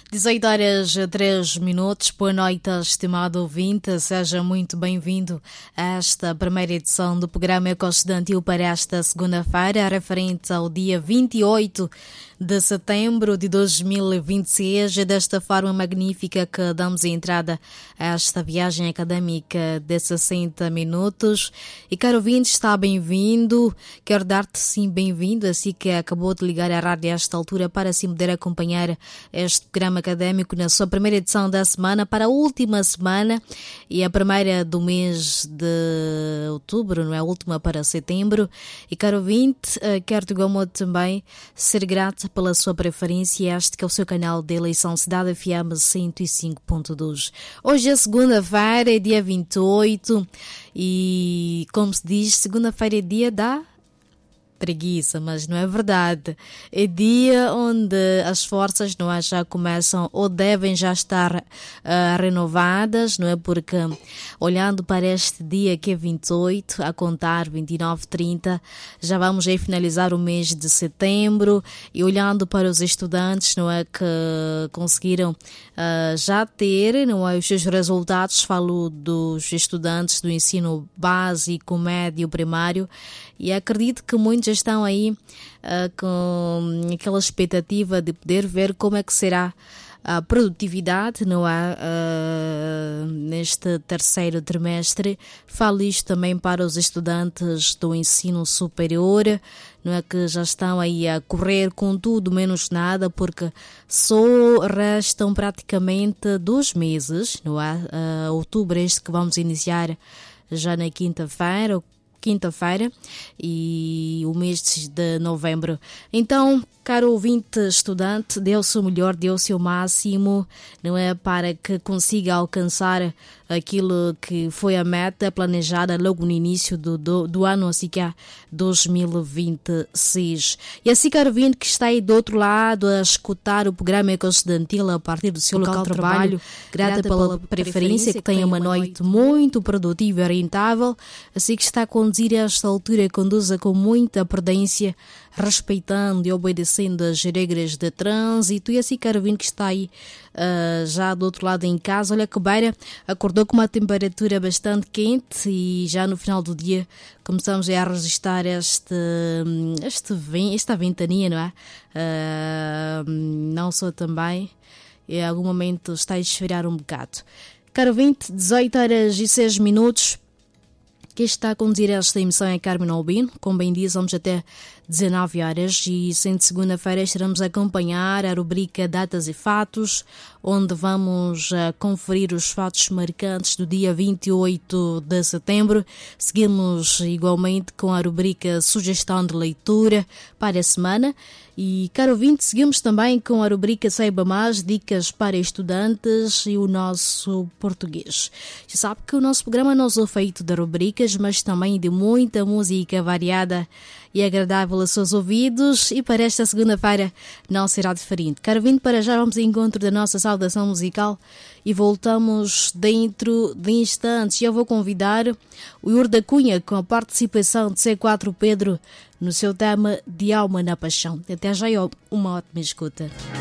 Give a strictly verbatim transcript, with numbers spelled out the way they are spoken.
dezoito horas e três minutos. Boa noite, estimado ouvinte. Seja muito bem-vindo a esta primeira edição do programa Ecoestudantil para esta segunda-feira, referente ao dia vinte e oito de setembro de dois mil e vinte e seis. É desta forma magnífica que damos entrada a esta viagem académica de sessenta minutos. E, caro ouvinte, está bem-vindo. Quero dar-te, sim, bem-vindo, assim que acabou de ligar a rádio a esta altura para assim poder acompanhar este programa académico na sua primeira edição da semana para a última semana e a primeira do mês de outubro, não é? A última para setembro. E, caro ouvinte, quero de igual modo também ser grata pela sua preferência, este que é o seu canal de eleição Cidade F M cento e cinco ponto dois. Hoje é segunda-feira, é dia vinte e oito e, como se diz, segunda-feira é dia da preguiça, mas não é verdade. É dia onde as forças, não é, já começam ou devem já estar uh, renovadas, não é? Porque olhando para este dia que é vinte e oito, a contar vinte e nove, trinta, já vamos aí finalizar o mês de setembro, e olhando para os estudantes, não é, que conseguiram uh, já ter, não é, os seus resultados, falo dos estudantes do ensino básico, médio, primário, e acredito que muitos estão aí uh, com aquela expectativa de poder ver como é que será a produtividade, não é, uh, neste terceiro trimestre. Falo isto também para os estudantes do ensino superior, não é, que já estão aí a correr com tudo menos nada, porque só restam praticamente dois meses, não é? Uh, outubro este que vamos iniciar já na quinta-feira, quinta-feira, e o mês de novembro. Então, caro ouvinte estudante, dê o seu melhor, dê o seu máximo, não é, para que consiga alcançar aquilo que foi a meta planejada logo no início do, do, do ano, assim que é dois mil e vinte e seis. E assim, caro ouvinte que está aí do outro lado a escutar o programa Ecoestudantil a partir do seu local, local de trabalho, grata, grata pela, pela preferência, que tenha uma noite muito produtiva e orientável, assim que está a conduzir a esta altura, conduza com muita prudência, respeitando e obedecendo as regras de trânsito. E assim, caro ouvinte que está aí uh, já do outro lado em casa, olha que beira, acordou com uma temperatura bastante quente e já no final do dia começamos a registrar este, este, esta ventania, não é? Uh, não só também, em algum momento está a esfriar um bocado. Caro ouvinte, dezoito horas e seis minutos. Quem está a conduzir esta emissão é Carmen Albino. Como bem diz, vamos até dezenove horas e, sendo segunda-feira, estaremos a acompanhar a rubrica Datas e Fatos, onde vamos uh, conferir os fatos marcantes do dia vinte e oito de setembro. Seguimos igualmente com a rubrica Sugestão de Leitura para a semana. E, caro ouvinte, seguimos também com a rubrica Saiba Mais, Dicas para Estudantes e o nosso português. Já sabe que o nosso programa não é feito de rubricas, mas também de muita música variada e agradável aos seus ouvidos, e para esta segunda-feira não será diferente. Caro ouvinte, para já vamos ao encontro da nossa saudação musical e voltamos dentro de instantes. E eu vou convidar o Yuri da Cunha com a participação de C quatro Pedro no seu tema De Alma na Paixão. Até já, uma ótima escuta.